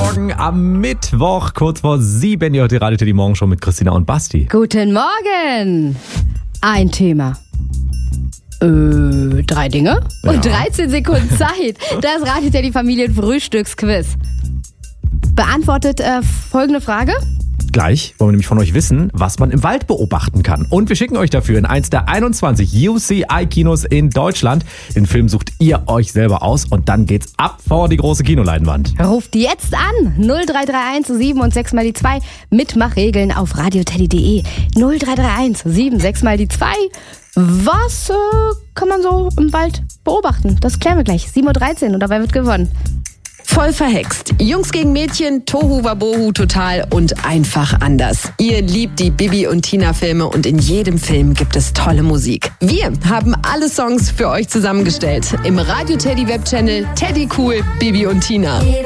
Morgen am Mittwoch, kurz vor 7. Ihr hört die Radio Teddy Morgen schon mit Christina und Basti. Guten Morgen. Ein Thema. 3 Dinge und 13 Sekunden Zeit. Das Radio Teddy Familienfrühstücksquiz. Beantwortet folgende Frage. Gleich wollen wir nämlich von euch wissen, was man im Wald beobachten kann. Und wir schicken euch dafür in eins der 21 UCI-Kinos in Deutschland. Den Film sucht ihr euch selber aus und dann geht's ab vor die große Kinoleinwand. Ruft jetzt an 0331 7 und 6 mal die 2. Mitmachregeln auf radioteddy.de. 0331 7 6 mal die 2. Was kann man so im Wald beobachten? Das klären wir gleich. 7.13 Uhr und dabei wird gewonnen. Voll verhext. Jungs gegen Mädchen, Tohu Wabohu total und einfach anders. Ihr liebt die Bibi und Tina Filme und in jedem Film gibt es tolle Musik. Wir haben alle Songs für euch zusammengestellt im Radio Teddy Webchannel Teddy Cool Bibi und Tina.